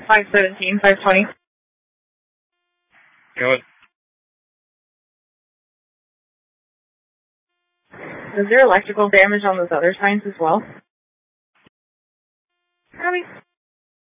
517, 520. Go ahead. Is there electrical damage on those other signs as well? Copy.